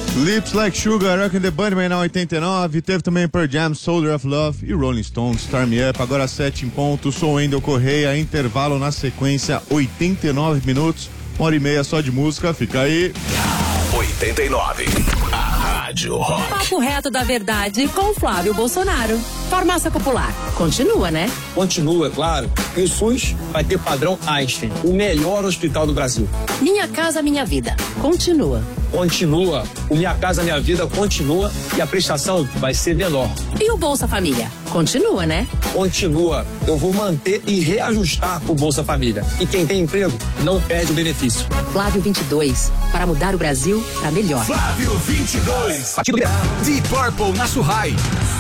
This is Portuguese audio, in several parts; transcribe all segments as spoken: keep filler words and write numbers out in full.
Lips Like Sugar, Rock and the Bunnymen na oitenta e nove, teve também Pearl Jam, Soldier of Love e Rolling Stones, Start Me Up, agora sete em ponto, sou Wendel Correia, intervalo na sequência, oitenta e nove minutos, uma hora e meia só de música, fica aí. oitenta e nove, a Rádio Rock. Papo reto da verdade com Flávio Bolsonaro. Farmácia Popular, continua, né? Continua, é claro. E o SUS vai ter padrão Einstein, o melhor hospital do Brasil. Minha Casa Minha Vida, continua. Continua. O Minha Casa Minha Vida continua e a prestação vai ser menor. E o Bolsa Família? Continua, né? Continua. Eu vou manter e reajustar o Bolsa Família. E quem tem emprego não perde o benefício. Flávio vinte e dois, para mudar o Brasil para melhor. Flávio vinte e dois. Partido Deep Purple na Surrai.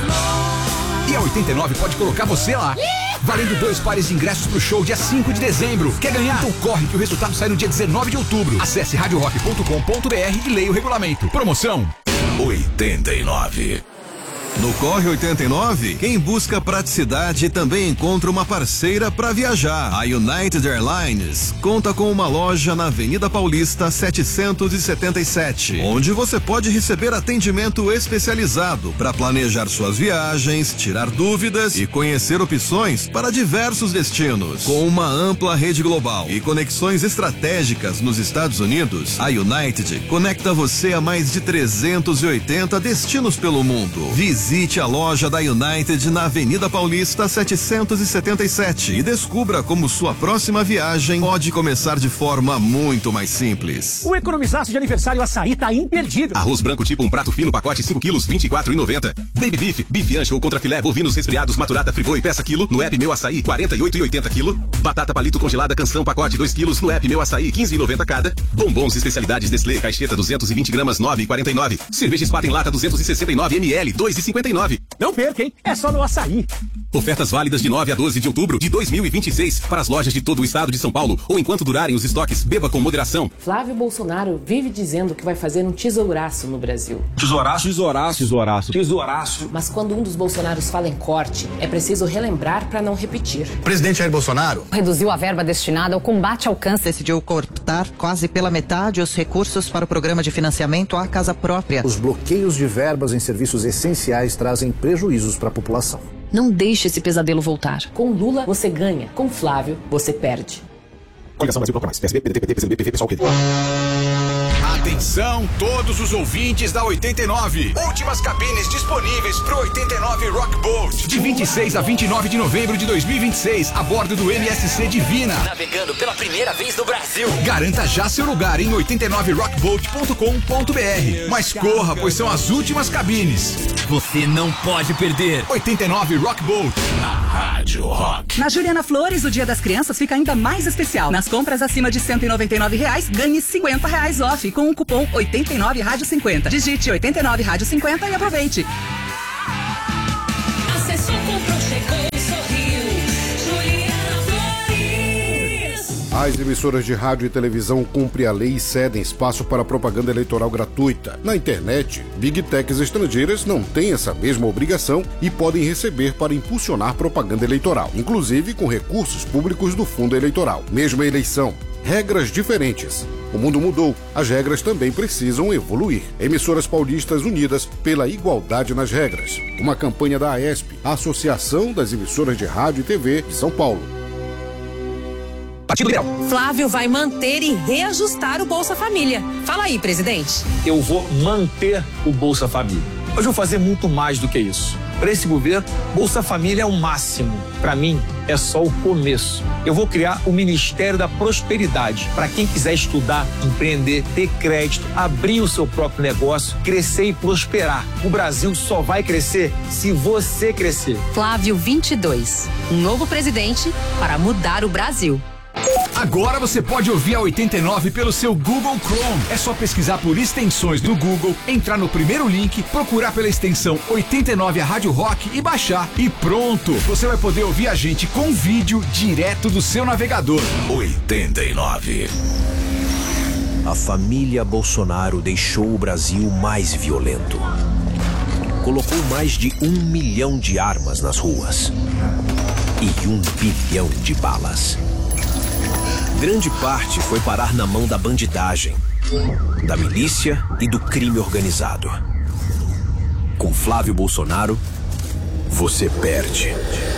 E a oitenta e nove pode colocar você lá. Valendo dois pares de ingressos pro show dia cinco de dezembro. Quer ganhar? Então corre que o resultado sai no dia dezenove de outubro. Acesse rádio rock ponto com ponto b r e leia o regulamento. Promoção oitenta e nove. No Corre oitenta e nove, quem busca praticidade também encontra uma parceira para viajar. A United Airlines conta com uma loja na Avenida Paulista setecentos e setenta e sete, onde você pode receber atendimento especializado para planejar suas viagens, tirar dúvidas e conhecer opções para diversos destinos. Com uma ampla rede global e conexões estratégicas nos Estados Unidos, a United conecta você a mais de trezentos e oitenta destinos pelo mundo. Visite a loja da United na Avenida Paulista setecentos e setenta e sete e descubra como sua próxima viagem pode começar de forma muito mais simples. O economizaço de aniversário Açaí tá imperdível. Arroz branco tipo um prato fino, pacote cinco quilos, vinte e quatro reais e noventa centavos. Baby beef, bife ancho ou contrafilé, bovinos resfriados, maturada friboi, peça quilo, no app Meu Açaí, quarenta e oito reais e oitenta centavos. Batata palito congelada, canção, pacote dois quilos, no app Meu Açaí, quinze reais e noventa centavos cada. Bombons especialidades Nestlé, caixeta duzentos e vinte gramas, nove reais e quarenta e nove centavos. Cerveja Spaten em lata duzentos e sessenta e nove mililitros, dois reais e cinquenta e nove centavos. Não perca, hein? É só no Açaí. Ofertas válidas de nove a doze de outubro de dois mil e vinte e seis para as lojas de todo o estado de São Paulo ou enquanto durarem os estoques. Beba com moderação. Flávio Bolsonaro vive dizendo que vai fazer um tesouraço no Brasil. Tesouraço, tesouraço, tesouraço, tesouraço. Mas quando um dos Bolsonaros fala em corte, é preciso relembrar para não repetir. Presidente Jair Bolsonaro reduziu a verba destinada ao combate ao câncer. Decidiu cortar quase pela metade os recursos para o programa de financiamento à casa própria. Os bloqueios de verbas em serviços essenciais trazem prejuízos para a população. Não deixe esse pesadelo voltar. Com Lula, você ganha. Com Flávio, você perde. Coligação Brasil Bloco Mais. P S B, P D T, P T, P C D B, P V, Pessoal, P D. Atenção, todos os ouvintes da oitenta e nove. Últimas cabines disponíveis pro oitenta e nove Rock Boat. De vinte e seis a vinte e nove de novembro de dois mil e vinte e seis, a bordo do M S C Divina. Navegando pela primeira vez no Brasil. Garanta já seu lugar em oitenta e nove rock boat ponto com ponto b r. Mas corra, pois são as últimas cabines. Você não pode perder. oitenta e nove Rock Boat. Na Rádio Rock. Na Juliana Flores, o Dia das Crianças fica ainda mais especial. Nas compras acima de cento e noventa e nove reais, ganhe cinquenta reais off com o cupom oitenta e nove rádio cinquenta. Digite oitenta e nove rádio cinquenta e aproveite. Acessou, comprou, chegou, sorriu. Juliana Flores. As emissoras de rádio e televisão cumprem a lei e cedem espaço para propaganda eleitoral gratuita. Na internet, Big Techs estrangeiras não têm essa mesma obrigação e podem receber para impulsionar propaganda eleitoral, inclusive com recursos públicos do fundo eleitoral. Mesma eleição, regras diferentes. O mundo mudou, as regras também precisam evoluir. Emissoras paulistas unidas pela igualdade nas regras. Uma campanha da A E S P, a Associação das Emissoras de Rádio e T V de São Paulo. Partido Liberal. Flávio vai manter e reajustar o Bolsa Família. Fala aí, presidente. Eu vou manter o Bolsa Família. Hoje eu vou fazer muito mais do que isso. Para esse governo, Bolsa Família é o máximo. Para mim, é só o começo. Eu vou criar o Ministério da Prosperidade. Para quem quiser estudar, empreender, ter crédito, abrir o seu próprio negócio, crescer e prosperar. O Brasil só vai crescer se você crescer. Flávio vinte e dois. Um novo presidente para mudar o Brasil. Agora você pode ouvir a oitenta e nove pelo seu Google Chrome. É só pesquisar por extensões do Google, entrar no primeiro link, procurar pela extensão oitenta e nove a Rádio Rock e baixar. E pronto! Você vai poder ouvir a gente com vídeo direto do seu navegador. oitenta e nove. A família Bolsonaro deixou o Brasil mais violento. Colocou mais de um milhão de armas nas ruas. E um bilhão de balas. Grande parte foi parar na mão da bandidagem. da milícia e do crime organizado. Com Flávio Bolsonaro, você perde.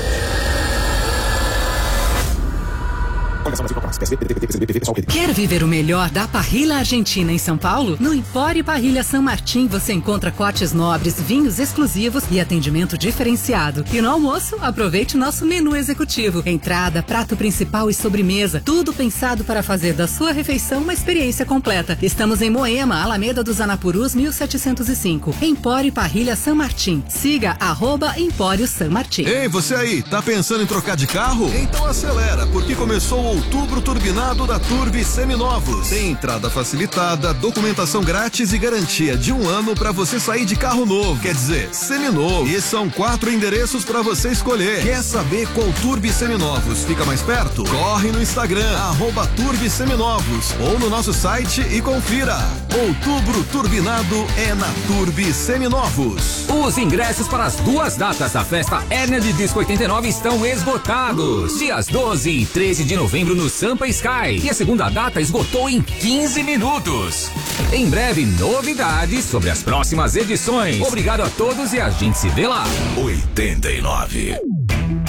Quer viver o melhor da parrilha argentina em São Paulo? No Empório Parrilha San Martín você encontra cortes nobres, vinhos exclusivos e atendimento diferenciado. E no almoço, aproveite o nosso menu executivo. Entrada, prato principal e sobremesa. Tudo pensado para fazer da sua refeição uma experiência completa. Estamos em Moema, Alameda dos Anapurus, mil setecentos e cinco. Empório Parrilha San Martín. Siga arroba Empório San Martín. Ei, você aí, tá pensando em trocar de carro? Então acelera, porque começou o Outubro Turbinado da Turbi Seminovos. Tem entrada facilitada, documentação grátis e garantia de um ano para você sair de carro novo. Quer dizer, seminovo. E são quatro endereços para você escolher. Quer saber qual Turbi Seminovos fica mais perto? Corre no Instagram, arroba Turbi Seminovos, ou no nosso site e confira. Outubro Turbinado é na Turbi Seminovos. Os ingressos para as duas datas da festa Energy Disco oitenta e nove estão esgotados. Dias doze e treze de novembro no Sampa Sky. E a segunda data esgotou em quinze minutos. Em breve, novidades sobre as próximas edições. Obrigado a todos e a gente se vê lá. oitenta e nove.